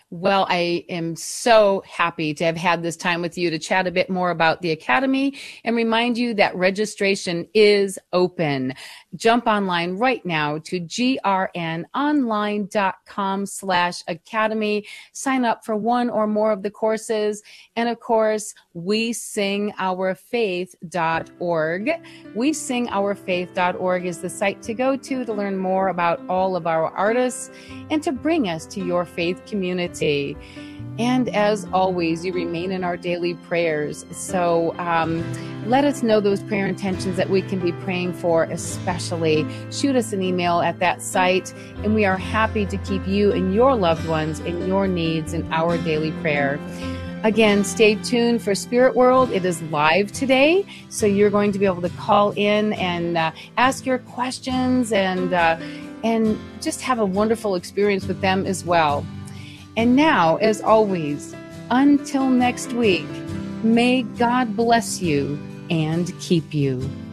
Well, I am so happy to have had this time with you to chat a bit more about the Academy and remind you that registration is open. Jump online right now to grnonline.com/academy. Sign up for one or more of the courses. And of course, wesingourfaith.org. Wesingourfaith.org is the site to go to learn more about all of our artists and to bring us to your faith community. And as always, you remain in our daily prayers. So let us know those prayer intentions that we can be praying for, especially. Shoot us an email at that site, and we are happy to keep you and your loved ones and your needs in our daily prayer. Again, stay tuned for Spirit World. It is live today, so you're going to be able to call in and ask your questions and just have a wonderful experience with them as well. And now, as always, until next week, may God bless you and keep you.